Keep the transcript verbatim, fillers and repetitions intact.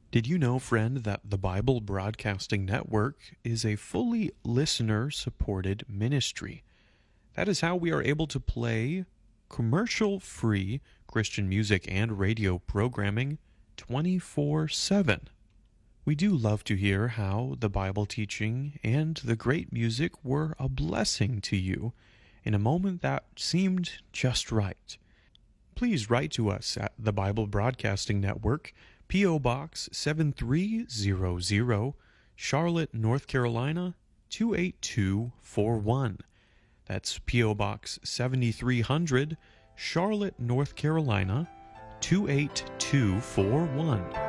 Did you know, friend, that the Bible Broadcasting Network is a fully listener supported ministry? That is how we are able to play commercial free Christian music and radio programming twenty-four seven. We do love to hear how the Bible teaching and the great music were a blessing to you in a moment that seemed just right. Please write to us at the Bible Broadcasting Network, P O. Box seven three zero zero, Charlotte, North Carolina two eight two four one. That's P O. Box seventy-three hundred, Charlotte, North Carolina two eight two four one.